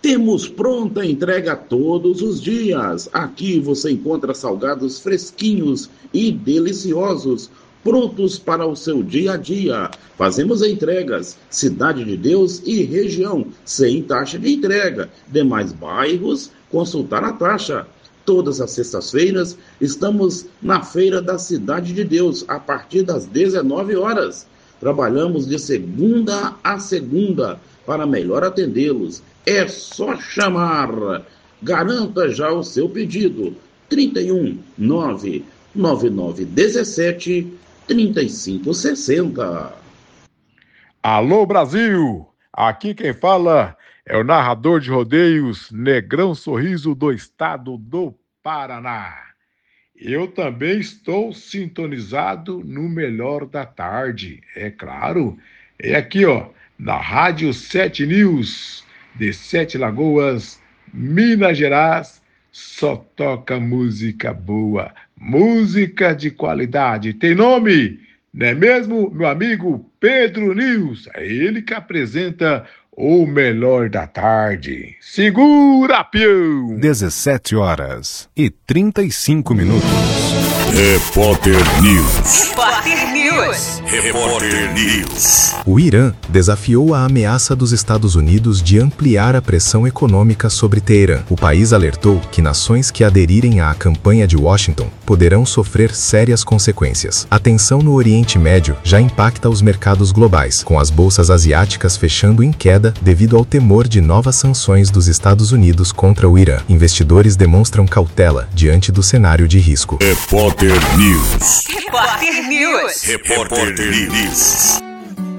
Temos pronta entrega todos os dias. Aqui você encontra salgados fresquinhos e deliciosos, prontos para o seu dia a dia. Fazemos entregas, Cidade de Deus e região, sem taxa de entrega. Demais bairros, consultar a taxa. Todas as sextas-feiras estamos na Feira da Cidade de Deus, a partir das 19 horas. Trabalhamos de segunda a segunda para melhor atendê-los. É só chamar. Garanta já o seu pedido. 31 99917 3560. Alô, Brasil! Aqui quem fala é o narrador de rodeios Negrão Sorriso do estado do Paraná. Eu também estou sintonizado no Melhor da Tarde, é claro. É aqui, ó, na Rádio 7 News, de Sete Lagoas, Minas Gerais. Só toca música boa, música de qualidade. Tem nome, não é mesmo, meu amigo Pedro News? É ele que apresenta o Melhor da Tarde. Segura, peão! 17h35. Repórter News. Repórter News. Repórter News. O Irã desafiou a ameaça dos Estados Unidos de ampliar a pressão econômica sobre Teherã. O país alertou que nações que aderirem à campanha de Washington poderão sofrer sérias consequências. A tensão no Oriente Médio já impacta os mercados globais, com as bolsas asiáticas fechando em queda devido ao temor de novas sanções dos Estados Unidos contra o Irã. Investidores demonstram cautela diante do cenário de risco. Repórter News. Repórter News. Repórter News.